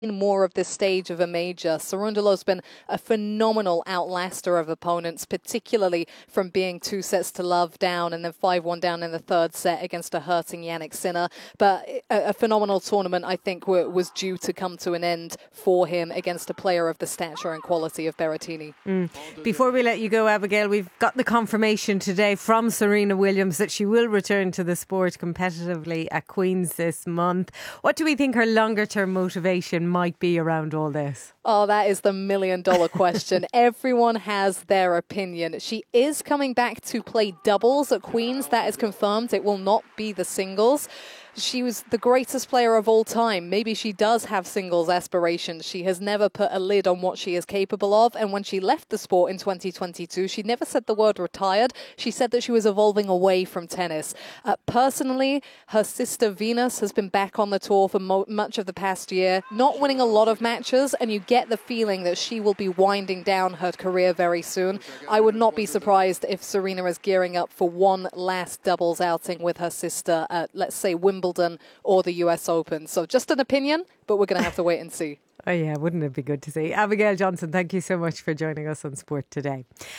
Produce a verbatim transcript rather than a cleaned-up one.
more of this stage of a major. Cerundolo's been a phenomenal outlaster of opponents, particularly from being two sets to love down and then five one down in the third set against a hurting Jannik Sinner. But a, a phenomenal tournament, I think, w- was due to come to an end for him against a player of the stature and quality of Berrettini. Mm. Before we let you go, Abigail, we've got the confirmation today from Serena Williams that she will return to the sport competitively at Queen's this month. What do we think her longer term motivation might be around all this? Oh, that is the million dollar question. Everyone has their opinion. She is coming back to play doubles at Queen's. That is confirmed. It will not be the singles. She was the greatest player of all time. Maybe she does have singles aspirations. She has never put a lid on what she is capable of. And when she left the sport in twenty twenty-two, she never said the word retired. She said that she was evolving away from tennis. Uh, personally, her sister Venus has been back on the tour for mo- much of the past year, not winning a lot of matches. And you get the feeling that she will be winding down her career very soon. I would not be surprised if Serena is gearing up for one last doubles outing with her sister at, let's say, Wimbledon. Wimbledon or the U S Open. So just an opinion, but we're going to have to wait and see. Oh yeah, wouldn't it be good to see? Abigail Johnson, thank you so much for joining us on Sport Today.